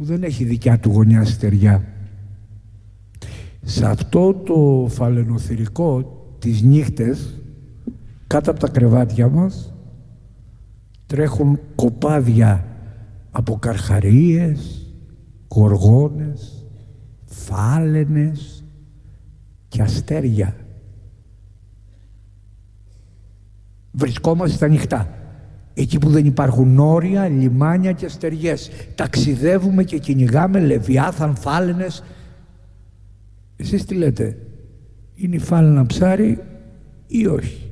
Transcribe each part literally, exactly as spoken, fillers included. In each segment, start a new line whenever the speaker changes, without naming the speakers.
που δεν έχει δικιά του γωνιά στεριά. Σε αυτό το φαλαινοθυρικό τις νύχτες κάτω από τα κρεβάτια μας τρέχουν κοπάδια από καρχαρίες, γοργόνες, φάλαινες και αστέρια. Βρισκόμαστε στα νυχτά, εκεί που δεν υπάρχουν όρια, λιμάνια και στεριές. Ταξιδεύουμε και κυνηγάμε λεβιάθαν, φάλαινες. Εσείς τι λέτε, είναι η φάλαινα ψάρι ή όχι?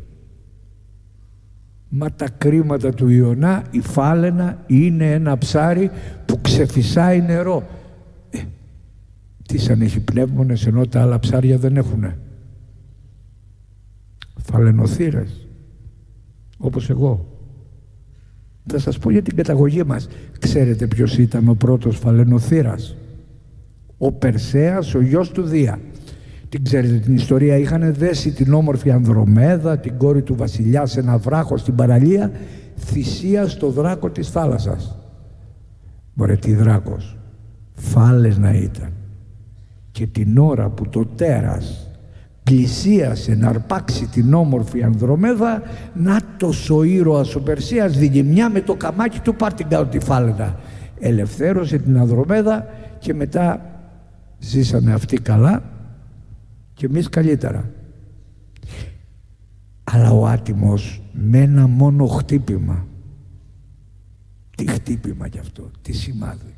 Μα τα κρίματα του Ιωνά, η φάλαινα είναι ένα ψάρι που ξεφυσάει νερό. Ε, τι σαν έχει πνεύμονες, ενώ τα άλλα ψάρια δεν έχουνε? Φαλαινοθύρες, όπως εγώ. Θα σας πω για την καταγωγή μας. Ξέρετε ποιος ήταν ο πρώτος φαλαινοθύρας? Ο Περσέας, ο γιος του Δία. Την ξέρετε την ιστορία? Είχαν δέσει την όμορφη Ανδρομέδα, την κόρη του βασιλιά, σε ένα βράχο στην παραλία, θυσία στο δράκο της θάλασσας. Μωρέ, τι δράκος, φάλες να ήταν. Και την ώρα που το τέρας πλησίασε να αρπάξει την όμορφη Ανδρομέδα, νάτος ο ήρωας ο Περσέας δίνει μια με το καμάκι του, πάρ' την κάτω τη φάλαινα. Ελευθέρωσε την Ανδρομέδα και μετά ζήσανε αυτοί καλά και εμείς καλύτερα. Αλλά ο άτιμος με ένα μόνο χτύπημα. Τι χτύπημα κι αυτό, τι σημάδι.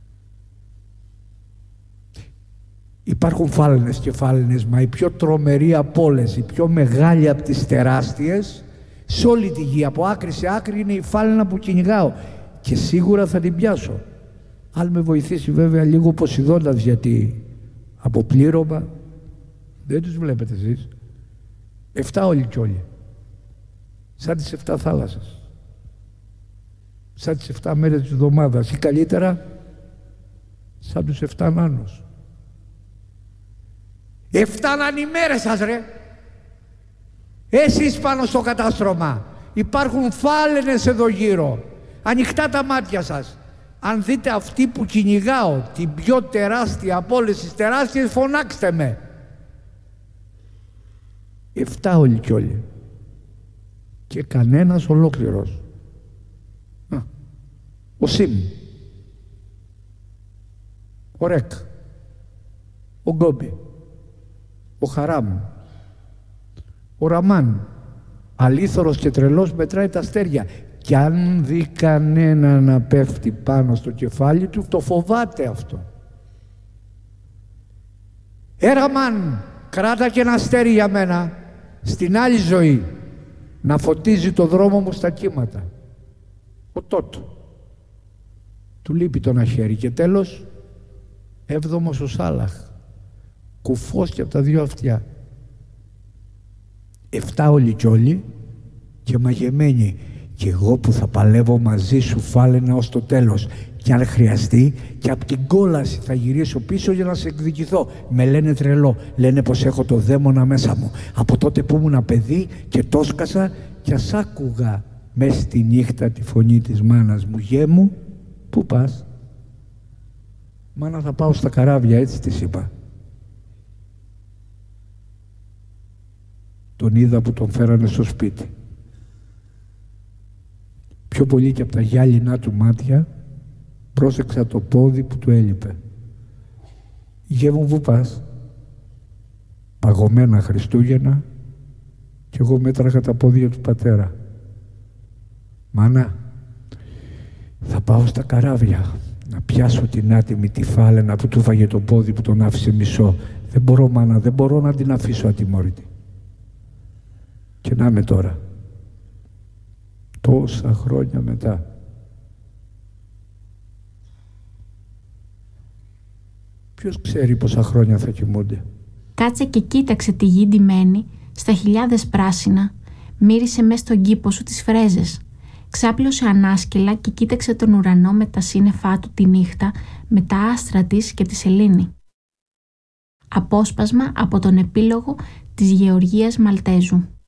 Υπάρχουν φάλαινες και φάλαινες, μα η πιο τρομερή από όλες, η πιο μεγάλη από τις τεράστιες σε όλη τη γη, από άκρη σε άκρη, είναι η φάλαινα που κυνηγάω και σίγουρα θα την πιάσω. Αν με βοηθήσει βέβαια λίγο ο Ποσειδώνας, γιατί από πλήρωμα δεν τους βλέπετε εσείς. Εφτά όλοι κι όλοι. Σαν τις εφτά θάλασσες. Σαν τις εφτά μέρες της εβδομάδας ή καλύτερα σαν τους εφτά νάνους. Εφτάναν οι μέρες σας ρε. Εσείς πάνω στο κατάστρωμα. Υπάρχουν φάλαινες εδώ γύρω. Ανοιχτά τα μάτια σας. Αν δείτε αυτή που κυνηγάω, την πιο τεράστια από όλες τις τεράστιες, φωνάξτε με. Εφτά όλοι κι όλοι. Και κανένας ολόκληρος. Α, ο Σιμ, ο Ρεκ, ο Γκόμπι, ο Χαράμ, ο Ραμάν, αλήθωρος και τρελός, μετράει τα αστέρια. Κι αν δει κανένα να πέφτει πάνω στο κεφάλι του, το φοβάται αυτό. Ε, Ραμάν, κράτα και ένα αστέρι για μένα, στην άλλη ζωή, να φωτίζει το δρόμο μου στα κύματα. Ο Τότ. Του λείπει το ένα χέρι. Και τέλος, έβδομος ο Σάλαχ, κουφός και από τα δύο αυτιά. Εφτά όλοι κι όλοι και μαγεμένοι. Κι εγώ που θα παλεύω μαζί σου φάλαινα ως το τέλος. Και αν χρειαστεί, και από την κόλαση θα γυρίσω πίσω για να σε εκδικηθώ. Με λένε τρελό, λένε πως έχω το δαίμονα μέσα μου. Από τότε που ήμουν παιδί και το σκασα κι ας άκουγα μες στη νύχτα τη φωνή της μάνας μου. Γέ μου, πού πας? Μάνα, θα πάω στα καράβια, έτσι της είπα. Τον είδα που τον φέρανε στο σπίτι. Πιο πολύ και από τα γυάλινά του μάτια πρόσεξα το πόδι που του έλειπε. Γέ μου, πού πας? Παγωμένα Χριστούγεννα κι εγώ μέτραγα τα πόδια του πατέρα. Μάνα, θα πάω στα καράβια να πιάσω την άτιμη τη φάλαινα που του φάγε το πόδι που τον άφησε μισό. Δεν μπορώ, μάνα, δεν μπορώ να την αφήσω ατιμόρυτη. Και να είμαι τώρα, τόσα χρόνια μετά. Ποιος ξέρει πόσα χρόνια θα κοιμούνται.
Κάτσε και κοίταξε τη γη ντυμένη στα χιλιάδες πράσινα. Μύρισε μες στον κήπο σου τις φρέζες. Ξάπλωσε ανάσκελα και κοίταξε τον ουρανό με τα σύννεφά του τη νύχτα, με τα άστρα της και τη σελήνη. Απόσπασμα από τον επίλογο της Γεωργίας Μαλτέζου.